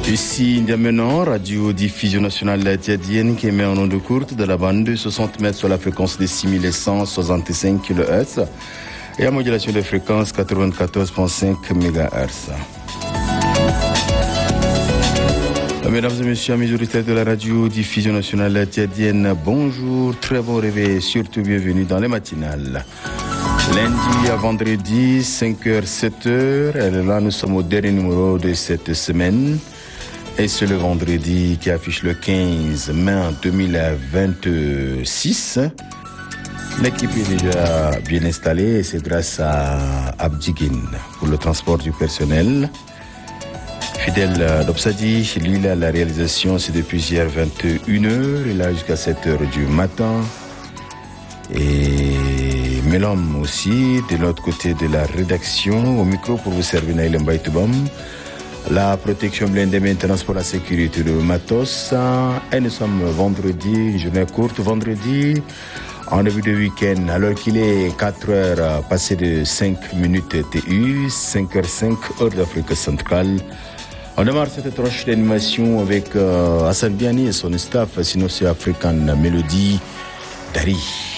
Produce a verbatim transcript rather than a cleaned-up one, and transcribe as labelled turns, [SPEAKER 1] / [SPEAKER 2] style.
[SPEAKER 1] Ici Ndiamena, radio diffusion nationale tchadienne qui émet en onde courte de la bande de soixante mètres sur la fréquence de six mille cent soixante-cinq kilohertz et à modulation de fréquence quatre-vingt-quatorze virgule cinq mégahertz. Mesdames et messieurs, amis auditeurs de la radio diffusion nationale tchadienne, bonjour, très bon réveil et surtout bienvenue dans les matinales. Lundi à vendredi, cinq heures sept heures, et là nous sommes au dernier numéro de cette semaine. Et c'est le vendredi qui affiche le quinze mai deux mille vingt-six. L'équipe est déjà bien installée et c'est grâce à Abdigin pour le transport du personnel. Fidèle d'Obsadi, lui, à la réalisation, c'est depuis hier vingt et une heures et là jusqu'à sept heures du matin. Et Melom aussi, de l'autre côté de la rédaction, au micro pour vous servir Naïl Mbaïtoubam. La protection blindée maintenance pour la sécurité de Matos. Et nous sommes vendredi, une journée courte, vendredi, en début de week-end, alors qu'il est quatre heures passées de cinq minutes T U, cinq heures cinq, heure d'Afrique centrale. On démarre cette tranche d'animation avec euh, Hassan Biani et son staff, sinon c'est African Melody Dari.